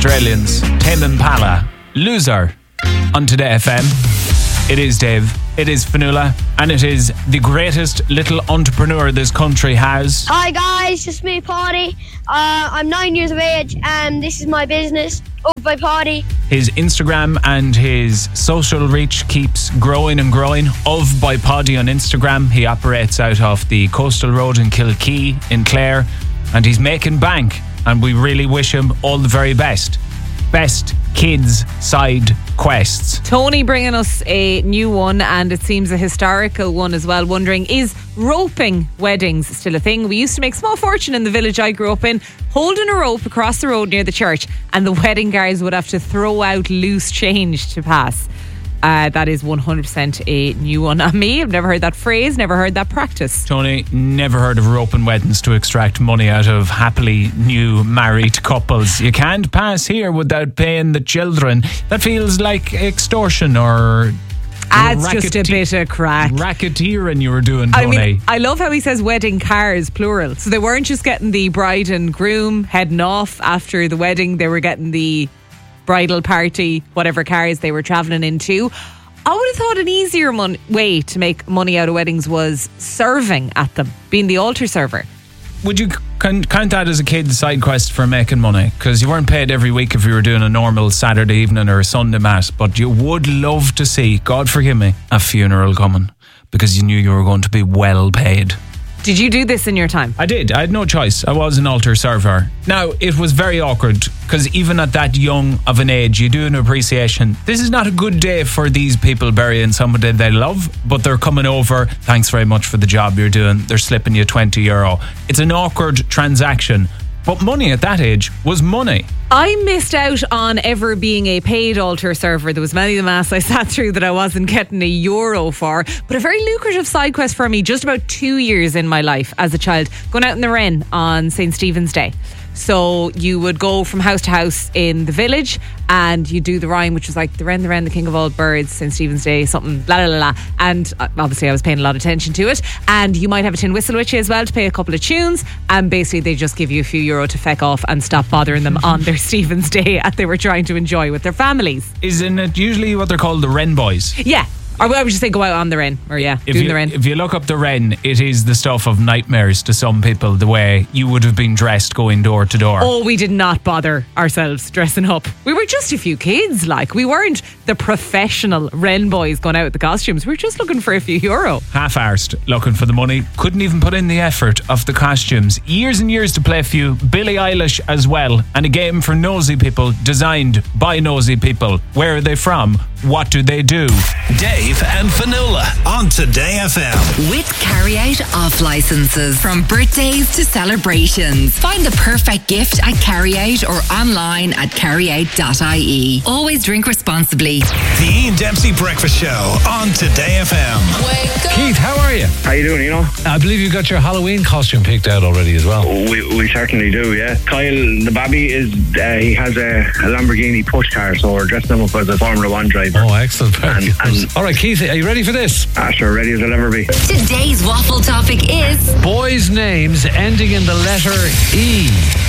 Australians, Tame Impala, Loser, on Today FM. It is Dave, it is Fionnuala, and it is the greatest little entrepreneur this country has. Hi guys, it's me, Paddy. I'm 9 years of age and this is my business, Up by Paddy. His Instagram and his social reach keeps growing and growing. Of by Paddy on Instagram. He operates out of the Coastal Road in Kilkee in Clare, and he's making bank, and we really wish him all the very best. Best kids side quests. Tony bringing us a new one, and it seems a historical one as well, wondering, is roping weddings still a thing? We used to make small fortune in the village I grew up in, holding a rope across the road near the church, and the wedding guards would have to throw out loose change to pass. That is 100% a new one on me. I've never heard that phrase, never heard that practice. Tony, never heard of roping weddings to extract money out of happily new married couples. You can't pass here without paying the children. That feels like extortion or... Adds just a bit of crack. Racketeering you were doing, Tony. I mean, I love how he says wedding cars, plural. So they weren't just getting the bride and groom heading off after the wedding, they were getting the bridal party, whatever cars they were travelling into. I would have thought an easier way to make money out of weddings was serving at them, being the altar server. Would you count that as a kid's side quest for making money? Because you weren't paid every week if you were doing a normal Saturday evening or a Sunday mass, but you would love to see, God forgive me, a funeral coming, because you knew you were going to be well paid. Did you do this in your time? I did. I had no choice. I was an altar server. Now, it was very awkward because even at that young of an age, you do an appreciation. This is not a good day for these people burying somebody they love, but they're coming over. Thanks very much for the job you're doing. They're slipping you €20. It's an awkward transaction. But money at that age was money. I missed out on ever being a paid altar server. There was many of the mass I sat through that I wasn't getting €1 for. But a very lucrative side quest for me just about 2 years in my life as a child, going out in the Wren on St. Stephen's Day. So you would go from house to house in the village and you do the rhyme, which was like the Wren, the king of all birds, St. Stephen's Day, something, blah, blah, blah, blah. And obviously I was paying a lot of attention to it. And you might have a tin whistle with you as well to pay a couple of tunes. And basically they just give you a few euro to feck off and stop bothering them on their Stephen's Day that they were trying to enjoy with their families. Isn't it usually what they're called, the Wren boys? Yeah. Or I would just say go out on the Wren, or doing the Wren. If you look up the Wren, it is the stuff of nightmares to some people, the way you would have been dressed going door to door. Oh, we did not bother ourselves dressing up. We were just a few kids, like. We weren't the professional Wren boys going out with the costumes. We were just looking for a few euro. Half-arsed, looking for the money. Couldn't even put in the effort of the costumes. Years and years to play a few. Billie Eilish as well. And a game for nosy people, designed by nosy people. Where are they from? What do they do? Dave and Fionnuala on Today FM. With carry-out off licenses. From birthdays to celebrations. Find the perfect gift at Carryout or online at carryout.ie. Always drink responsibly. The Ian Dempsey Breakfast Show on Today FM. Wake up. Keith, how are you? How you doing, I believe you got your Halloween costume picked out already as well. We certainly do, yeah. Kyle, the baby, he has a Lamborghini push car, so we're dressing him up as a Formula 1 driver. Oh, excellent. All right, Keith, are you ready for this? Sure, ready as I'll ever be. Today's waffle topic is boys' names ending in the letter E.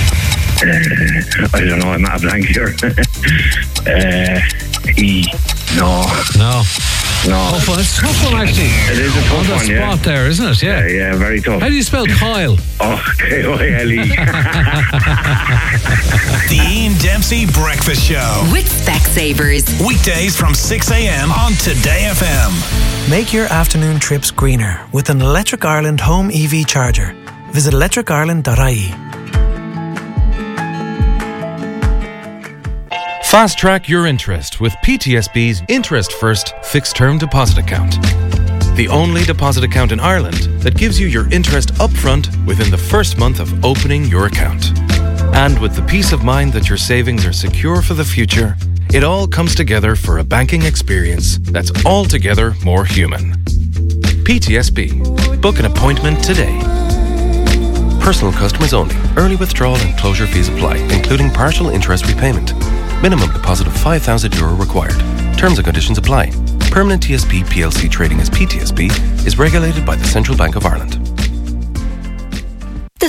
I don't know, I'm at a blank here. E. No. Tough one. It's a tough one, actually. It is a tough on the one, yeah. spot there, isn't it? Yeah. Yeah, very tough. How do you spell Kyle? Oh, K-Y-L-E. The Ian Dempsey Breakfast Show. with Specsavers. Weekdays from 6 a.m. on Today FM. Make your afternoon trips greener with an Electric Ireland home EV charger. Visit electricireland.ie. Fast track your interest with PTSB's Interest First Fixed Term Deposit Account. The only deposit account in Ireland that gives you your interest upfront within the first month of opening your account. And with the peace of mind that your savings are secure for the future, it all comes together for a banking experience that's altogether more human. PTSB. Book an appointment today. Personal customers only. Early withdrawal and closure fees apply, including partial interest repayment. Minimum deposit of €5,000 required. Terms and conditions apply. Permanent TSB PLC trading as PTSB is regulated by the Central Bank of Ireland. The sensation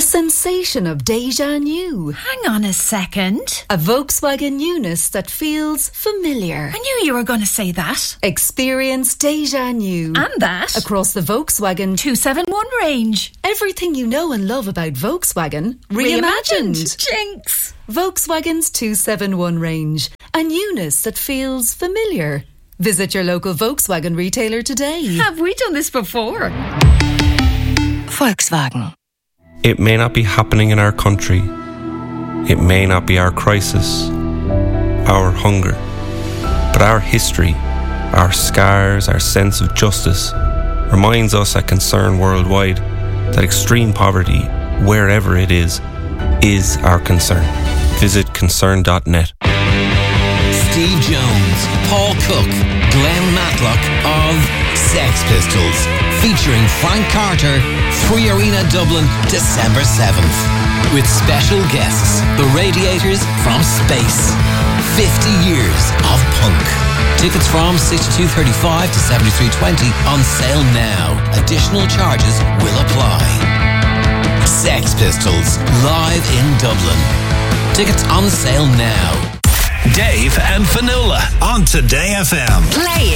sensation of déjà new. Hang on a second. A Volkswagen newness that feels familiar. I knew you were going to say that. Experience déjà new. And that. Across the Volkswagen 271 range. Everything you know and love about Volkswagen reimagined. Jinx. Volkswagen's 271 range. A newness that feels familiar. Visit your local Volkswagen retailer today. Have we done this before? Volkswagen. It may not be happening in our country. It may not be our crisis, our hunger, but our history, our scars, our sense of justice reminds us at Concern Worldwide that extreme poverty, wherever it is our concern. Visit concern.net. Steve Jones, Paul Cook, Glenn Matlock of Sex Pistols, featuring Frank Carter, Free Arena Dublin, December 7th. With special guests, the Radiators from Space. 50 years of punk. Tickets from $62.35 to $73.20 on sale now. Additional charges will apply. Sex Pistols, live in Dublin. Tickets on sale now. Dave and Fionnuala on Today FM. Play